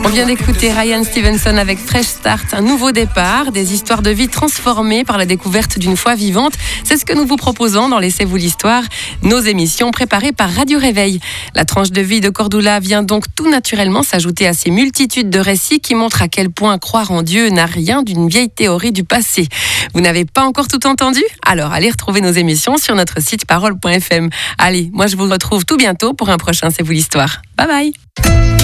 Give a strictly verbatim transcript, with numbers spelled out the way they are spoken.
vient d'écouter Ryan Stevenson avec Fresh Start, un nouveau départ, des histoires de vie transformées par la découverte d'une foi vivante. C'est ce que nous vous proposons dans Laissez-vous l'histoire, nos émissions préparées par Radio Réveil. La tranche de vie de Cordula vient donc tout naturellement s'ajouter à ces multitudes de récits qui montrent à quel point croire en Dieu n'a rien d'une vieille théorie du passé. Vous n'avez pas encore tout entendu ? Alors allez retrouver nos émissions sur notre site parole point f m. Allez, moi je vous retrouve tout bientôt pour un prochain C'est vous l'histoire. Bye bye.